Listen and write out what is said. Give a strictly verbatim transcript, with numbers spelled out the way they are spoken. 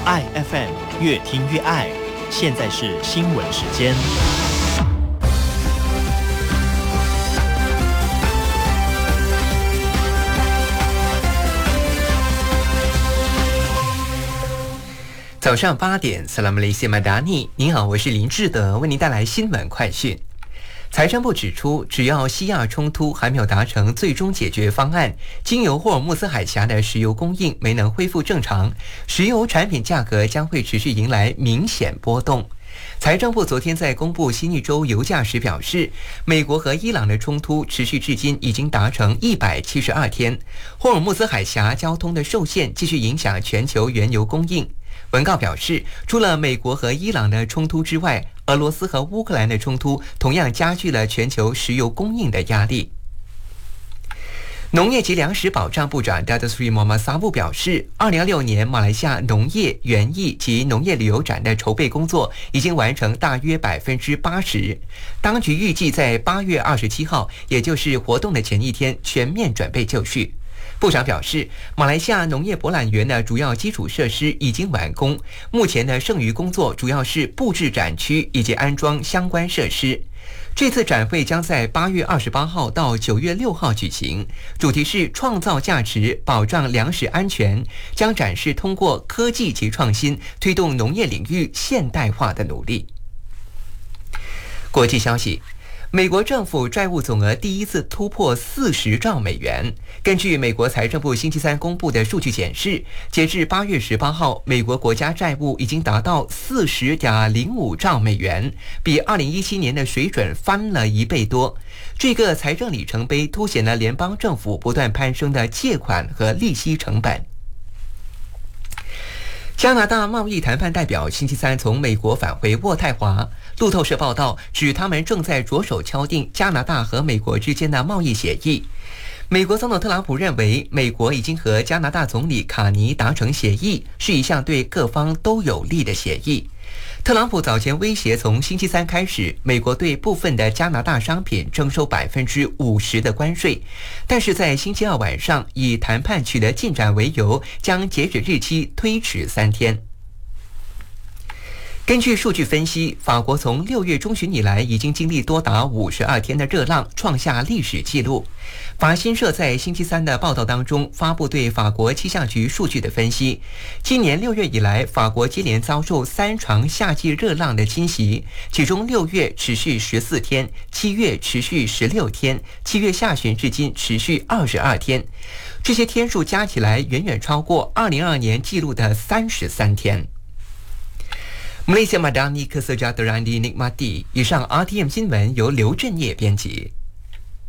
爱 F M， 越听越爱。现在是新闻时间。 早上八点 Salam Malaysia Madani， 您好，我是林志德，为您带来新闻快讯。财政部指出，只要西亚冲突还没有达成最终解决方案，经由霍尔木兹海峡的石油供应没能恢复正常，石油产品价格将会持续迎来明显波动。财政部昨天在公布新一周油价时表示，美国和伊朗的冲突持续至今已经达成一百七十二天，霍尔木兹海峡交通的受限继续影响全球原油供应。文告表示，除了美国和伊朗的冲突之外，俄罗斯和乌克兰的冲突同样加剧了全球石油供应的压力。农业及粮食保障部长 Datuk Seri Mohamad Sabu 表示，二零二六年马来西亚农业、园艺及农业旅游展的筹备工作已经完成大约百分之八十。当局预计在八月二十七号，也就是活动的前一天，全面准备就绪。部长表示，马来西亚农业博览园的主要基础设施已经完工，目前的剩余工作主要是布置展区以及安装相关设施。这次展会将在八月二十八号到九月六号举行，主题是创造价值，保障粮食安全，将展示通过科技及创新推动农业领域现代化的努力。国际消息，美国政府债务总额第一次突破四十兆美元。根据美国财政部星期三公布的数据显示，截至八月十八号，美国国家债务已经达到四十点零五兆美元，比二零一七年的水准翻了一倍多。这个财政里程碑凸显了联邦政府不断攀升的借款和利息成本。加拿大贸易谈判代表星期三从美国返回渥太华。路透社报道指，他们正在着手敲定加拿大和美国之间的贸易协议。美国总统特朗普认为，美国已经和加拿大总理卡尼达成协议，是一项对各方都有利的协议。特朗普早前威胁，从星期三开始，美国对部分的加拿大商品征收百分之五十的关税，但是在星期二晚上以谈判取得进展为由，将截止日期推迟三天。根据数据分析，法国从六月中旬以来已经经历多达五十二天的热浪，创下历史纪录。法新社在星期三的报道当中发布对法国气象局数据的分析，今年六月以来，法国接连遭受三场夏季热浪的侵袭，其中六月持续十四天，七月持续十六天，七月下旬至今持续二十二天，这些天数加起来远远超过二零二二年记录的三十三天。Malaysia Madani Kesejahteraannikmati。以上 R T M 新闻由刘振业编辑。